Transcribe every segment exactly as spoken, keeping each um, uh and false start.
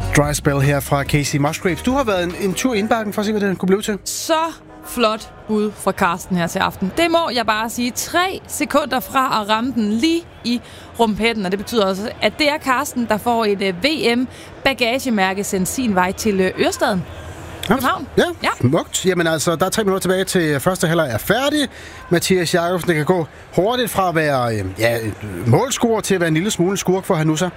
Dry spell her fra Casey Musgraves. Du har været en, en tur i indbakken for at se, hvad den kunne blive til. Så flot bud fra Karsten her til aften. Det må jeg bare sige. Tre sekunder fra at ramme den lige i rumpetten, og det betyder også, at det er Karsten, der får et uh, V M-bagagemærke sendt sin vej til uh, Ørestaden. København. Ja, ja. Smukt. Jamen altså, der er tre minutter tilbage til første halvleg er færdig. Mathias Jakobsen, det kan gå hurtigt fra at være øh, ja, målscorer til at være en lille smule skurk for Hanusa.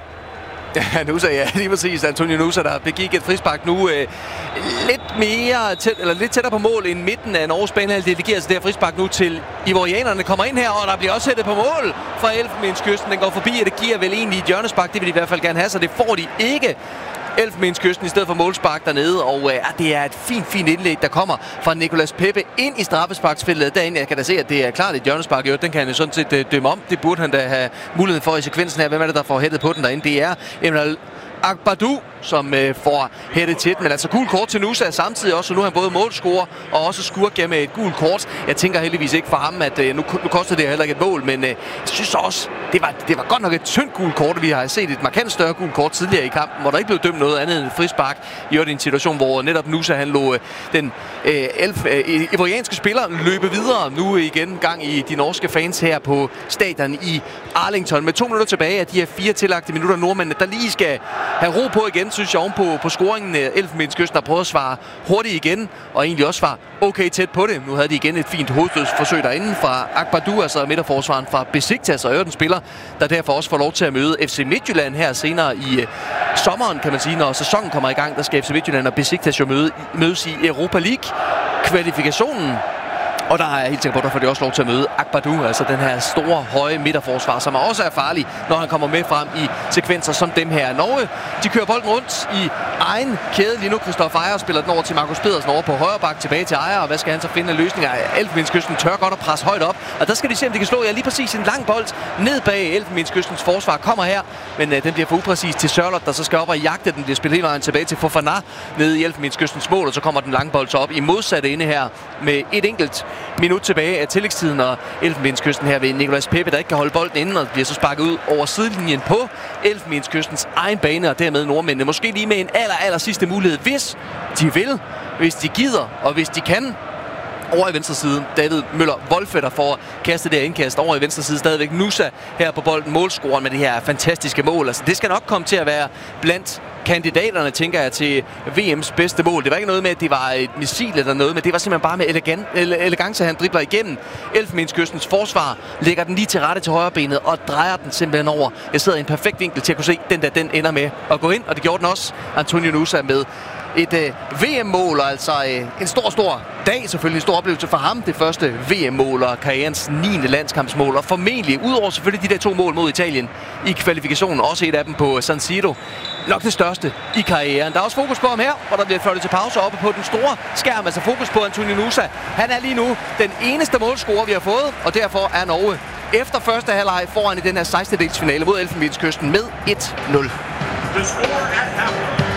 Ja, Nusa, ja, lige præcis. Antonio Nusa, der begik et frispark nu øh, lidt mere tæt, eller lidt tættere på mål end midten af Norges banehalvdel. Det giver altså det her frispark nu til ivorianerne. Kommer ind her, og der bliver også hættet på mål fra Elfenbenskysten. Den går forbi, og det giver vel egentlig et hjørnespark. Det vil de i hvert fald gerne have, så det får de ikke. Elfenbenskysten i stedet for målspark dernede, og øh, det er et fint, fint indlæg, der kommer fra Nicolas Pepe ind i straffesparksfeltet derinde. Jeg kan da se, at det er klart et hjørnespark. Jo, den kan han jo sådan set øh, dømme om. Det burde han da have mulighed for i sekvensen her. Hvem er det, der får hættet på den derinde? Det er Emre Akbadou, som øh, får hættet til den. Men altså gul kort til Nusa samtidig også, så nu er han både målscorer og også skurk med et gul kort. Jeg tænker heldigvis ikke for ham, at øh, nu, nu kostede det heller ikke et mål, men øh, jeg synes også, det var, det var godt nok et tyndt gul kort. Vi har set et markant større gul kort tidligere i kampen, hvor der ikke blev dømt noget andet end et frispark. I en situation, hvor netop Nusa han lå øh, den øh, elf, øh, ivorianske spiller løbe videre. Nu igen gang i de norske fans her på stadion i Arlington. Med to minutter tilbage af de her fire tillagte minutter, nordmændene, der lige skal have ro på igen, synes jeg, oven på, på scoringen. Elfenbenskysten har prøvet at svare hurtigt igen, og egentlig også var okay tæt på det. Nu havde de igen et fint hovedstødsforsøg derinde fra Akbadou, altså midterforsvaren fra Besiktas, og den spiller, der derfor også får lov til at møde F C Midtjylland her senere i uh, sommeren, kan man sige, når sæsonen kommer i gang. Der skal F C Midtjylland og Besiktas jo møde, mødes i Europa League-kvalifikationen. Og der er helt sikkert på, at der får de også lov til at møde Akbadou, altså den her store, høje midterforsvar, som også er farlig, når han kommer med frem i sekvenser som dem her. Norge, de kører bolden rundt i egen kæde lige nu. Christoph Ejer spiller den over til Markus Pedersen over på højre bak, tilbage til Ejer, og hvad skal han så finde af løsninger? Elfenbenskysten tør godt at presse højt op, og der skal de se, om de kan slå. Ja, lige præcis en lang bold ned bag Elfenbenskystens forsvar kommer her, men øh, den bliver for upræcis til Sørloth, der så skal op og jagte den. bliver spillet hele vejen tilbage til Fofana nede i Elfenbenskystens mål, og så kommer den lange bold så op i modsatte ende her med et enkelt minut tilbage af tillægstiden, og Elfenbenskysten her ved Nicolas Pepe, der ikke kan holde bolden inden, og bliver så sparket ud over sidelinjen på Elfenbenskystens egen bane, og dermed nordmændene måske lige med en aller, aller sidste mulighed, hvis de vil, hvis de gider, og hvis de kan. Over i venstre side, David Møller Wolfe, der får kastet det her indkast. Over i venstre side stadigvæk Nusa her på bolden, målscoren med det her fantastiske mål. Altså, det skal nok komme til at være blandt kandidaterne, tænker jeg, til V M's bedste mål. Det var ikke noget med, at det var et missil eller noget, men det var simpelthen bare med elegant, elegance, han dribler igennem Elfenbenskystens forsvar, lægger den lige til rette til højre benet og drejer den simpelthen over. Jeg sidder i en perfekt vinkel til at kunne se, den der, den ender med at gå ind, og det gjorde den også. Antonio Nusa med et øh, V M-mål, og altså øh, en stor, stor dag, selvfølgelig en stor oplevelse for ham. Det første V M-mål og karrierens niende landskampsmål, og formentlig, udover selvfølgelig de der to mål mod Italien i kvalifikationen, også et af dem på San Siro, nok det største i karrieren. Der er også fokus på ham her, hvor der bliver fløjtet til pause oppe på den store skærm, altså fokus på Antonio Nusa. Han er lige nu den eneste målscorer, vi har fået, og derfor er Norge efter første halvleg foran i den her sekstendedelsfinale mod Elfenbenskysten med et nul. The score at halftime.